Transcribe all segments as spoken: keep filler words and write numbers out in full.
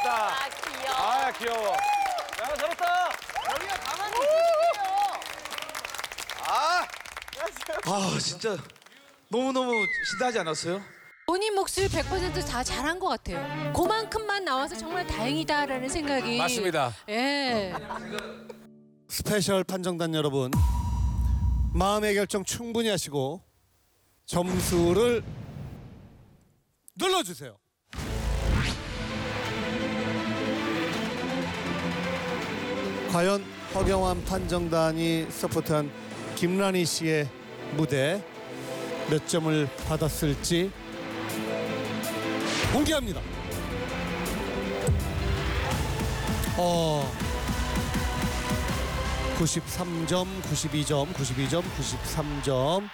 잘했다. 아 귀여워. 아, 귀여워. 야, 잘했다. 여기가 가만히 있으세요. 아, 아 진짜 너무너무 신나지 않았어요? 본인 몫을 백 퍼센트 다 잘한 것 같아요. 그만큼만 나와서 정말 다행이다라는 생각이. 맞습니다. 예. 스페셜 판정단 여러분, 마음의 결정 충분히 하시고 점수를 눌러주세요. 과연 허경환 판정단이 서포트한 김란희 씨의 무대 몇 점을 받았을지 공개합니다. 어, 구십삼 점, 구십이 점, 구십이 점, 구십삼 점.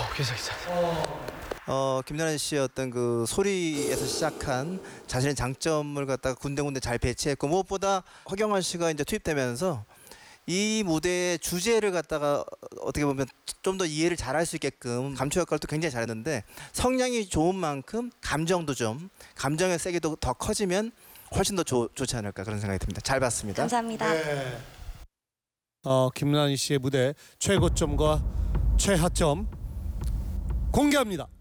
어, 김나란 씨의 어떤 그 소리에서 시작한 자신의 장점을 갖다가 군데군데 잘 배치했고, 무엇보다 허경환 씨가 이제 투입되면서 이 무대의 주제를 갖다가 어떻게 보면 좀 더 이해를 잘할 수 있게끔 감초 역할도 굉장히 잘했는데, 성량이 좋은 만큼 감정도 좀, 감정의 세기도 더 커지면 훨씬 더 좋, 좋지 않을까 그런 생각이 듭니다. 잘 봤습니다. 감사합니다. 네. 어, 김란희 씨의 무대 최고점과 최하점 공개합니다.